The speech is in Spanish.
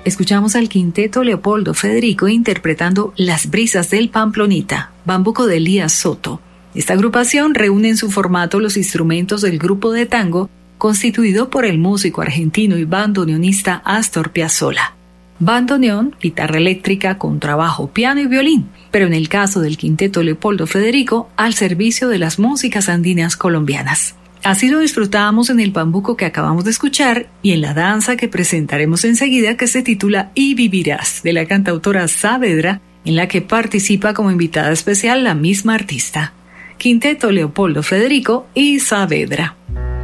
escuchamos al quinteto Leopoldo Federico interpretando Las brisas del Pamplonita, bambuco de Elías Soto. Esta agrupación reúne en su formato los instrumentos del grupo de tango constituido por el músico argentino y bandoneonista Astor Piazzolla. Bandoneón, guitarra eléctrica, contrabajo, piano y violín, pero en el caso del quinteto Leopoldo Federico, al servicio de las músicas andinas colombianas. Así lo disfrutábamos en el bambuco que acabamos de escuchar y en la danza que presentaremos enseguida, que se titula Y vivirás, de la cantautora Saavedra, en la que participa como invitada especial la misma artista. Quinteto Leopoldo Federico y Saavedra.